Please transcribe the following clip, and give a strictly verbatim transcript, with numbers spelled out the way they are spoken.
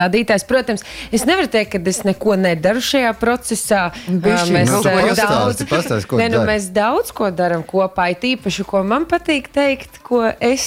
Rādītājs, protams, es nevaru teikt, ka es neko nedaru šajā procesā. Bišķi, mēs, nu, uh, pastāsti, pastāsti, ko ne, nu, dari. mēs daudz ko daram kopā, it īpaši, ko man patīk teikt, ko es